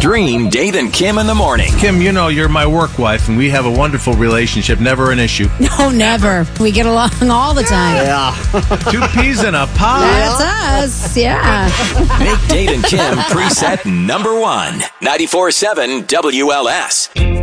Dream Dave and Kim in the morning. Kim, you know you're my work wife, and we have a wonderful relationship. Never an issue. No, never. We get along all the time. Yeah. 2 peas in a pod. That's us. Yeah. Make Dave and Kim preset number 1. 94.7 WLS.